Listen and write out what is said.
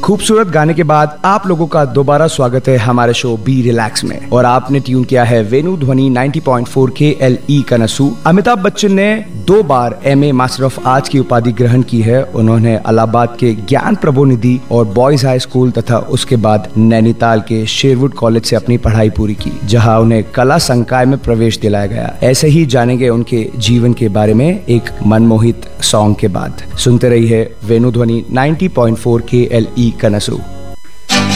खूबसूरत गाने के बाद आप लोगों का दोबारा स्वागत है हमारे शो बी रिलैक्स में। और आपने ट्यून किया है वेणु ध्वनि 90.4 KLE कनसू। अमिताभ बच्चन ने 2 बार MA मास्टर ऑफ आर्ट्स की उपाधि ग्रहण की है। उन्होंने इलाहाबाद के ज्ञान प्रबोनिधि और बॉयज हाई स्कूल तथा उसके बाद नैनीताल के शेरवुड कॉलेज से अपनी पढ़ाई पूरी की, जहां उन्हें कला संकाय में प्रवेश दिलाया गया। ऐसे ही जानेंगे उनके जीवन के बारे में एक मनमोहित सॉन्ग के बाद। सुनते रहिए वेणु ध्वनि 90.4 KLE कनसू।